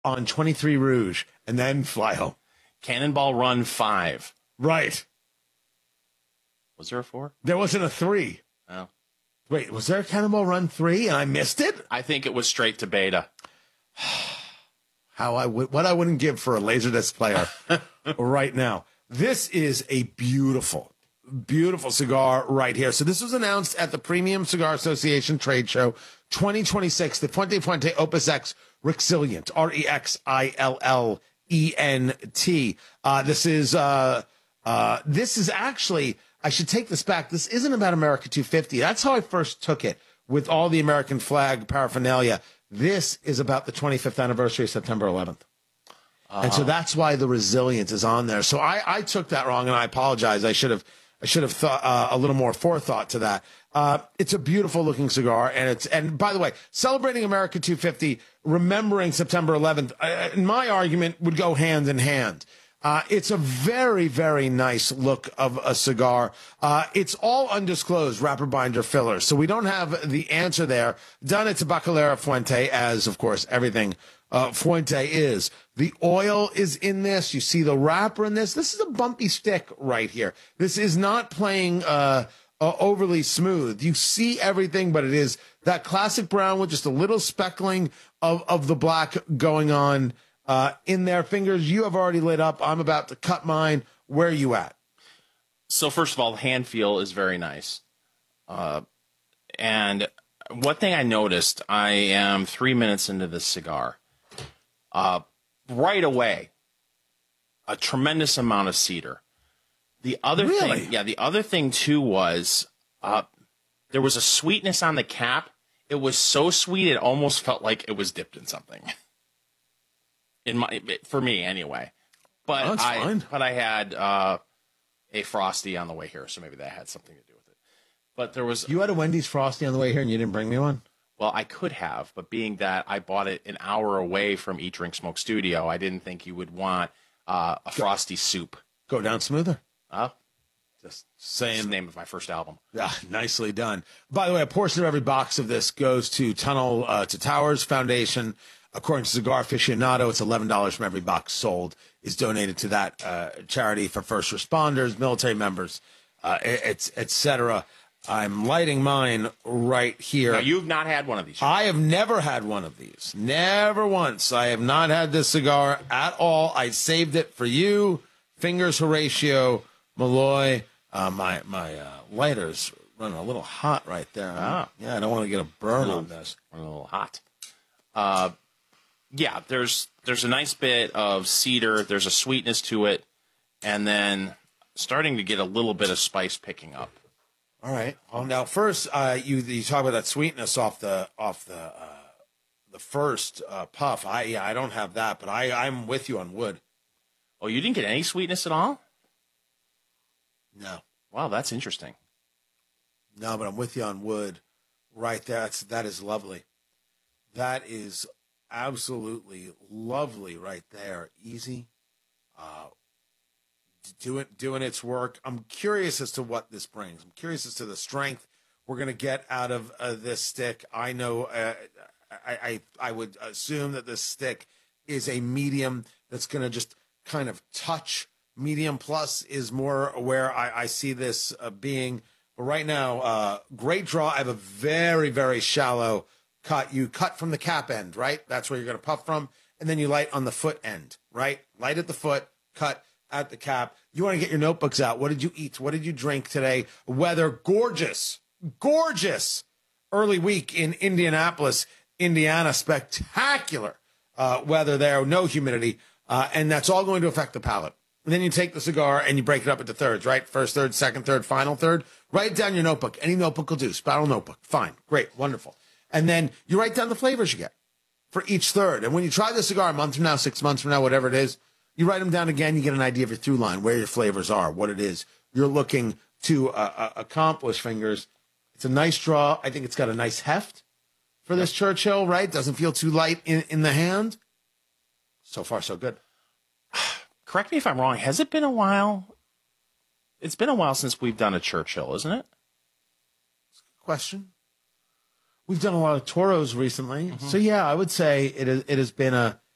on 23 Rouge and then fly home. Cannonball Run 5. Right. Was there a 4? There wasn't a 3. Oh. Wait, was there a Cannonball Run 3 and I missed it? I think it was straight to beta. What I wouldn't give for a Laserdisc player right now. This is a beautiful, beautiful cigar right here. So this was announced at the Premium Cigar Association Trade Show 2026, the Fuente Fuente Opus X Rexilient, Rexillent. This is actually, I should take this back. This isn't about America 250. That's how I first took it with all the American flag paraphernalia. This is about the 25th anniversary of September 11th. And so that's why the Resilient is on there. So I took that wrong, and I apologize. I should have thought a little more forethought to that. It's a beautiful looking cigar, and by the way, celebrating America 250, remembering September 11th, in my argument, would go hand in hand. It's a very, very nice look of a cigar. It's all undisclosed wrapper binder filler, so we don't have the answer there. Done at Tabacalera Fuente, as of course everything Fuente is. The oil is in this. You see the wrapper in this. This is a bumpy stick right here. This is not playing overly smooth. You see everything, but it is that classic brown with just a little speckling of the black going on in their fingers. You have already lit up. I'm about to cut mine. Where are you at? So first of all, the hand feel is very nice. And one thing I noticed, I am 3 minutes into this cigar. Right away, a tremendous amount of cedar. The other thing too was there was a sweetness on the cap. It was so sweet it almost felt like it was dipped in something. For me anyway. But I had a Frosty on the way here, so maybe that had something to do with it. But You had a Wendy's Frosty on the way here and you didn't bring me one? Well, I could have, but being that I bought it an hour away from Eat, Drink, Smoke Studio, I didn't think you would want a Frosty soup. Go down smoother. Oh, just saying. That's the name of my first album. Yeah, nicely done. By the way, a portion of every box of this goes to Tunnel to Towers Foundation. According to Cigar Aficionado, it's $11 from every box sold is donated to that charity for first responders, military members, etc. I'm lighting mine right here. Now, you've not had one of these. I have never had one of these. Never once. I have not had this cigar at all. I saved it for you. Fingers, Horatio, Malloy. My lighter's running a little hot right there. Yeah, I don't want to get a burn on this. A little hot. Yeah, there's a nice bit of cedar. There's a sweetness to it. And then starting to get a little bit of spice picking up. All right. Well, now first, you talk about that sweetness off the first puff. I don't have that, but I'm with you on wood. Oh, you didn't get any sweetness at all? No. Wow, that's interesting. No, but I'm with you on wood. Right there. That is lovely. That is absolutely lovely right there. Easy. Doing its work. I'm curious as to what this brings. I'm curious as to the strength we're going to get out of this stick. I know I would assume that this stick is a medium that's going to just kind of touch. Medium plus is more where I see this being. But right now, great draw. I have a very, very shallow cut. You cut from the cap end, right? That's where you're going to puff from. And then you light on the foot end, right? Light at the foot, cut at the cap. You want to get your notebooks out. What did you eat? What did you drink today? Weather, gorgeous early week in Indianapolis, Indiana. Spectacular weather there. No humidity. And that's all going to affect the palate. And then you take the cigar and you break it up into thirds, right? First third, second third, final third. Write it down in your notebook. Any notebook will do. Spiral notebook. Fine. Great. Wonderful. And then you write down the flavors you get for each third. And when you try the cigar a month from now, 6 months from now, whatever it is, you write them down again. You get an idea of your through line, where your flavors are, what it is you're looking to accomplish, Fingers. It's a nice draw. I think it's got a nice heft for this Churchill, right? Doesn't feel too light in the hand. So far, so good. Correct me if I'm wrong. Has it been a while? It's been a while since we've done a Churchill, isn't it? Question. We've done a lot of Toros recently. Mm-hmm. So, yeah, I would say it has been a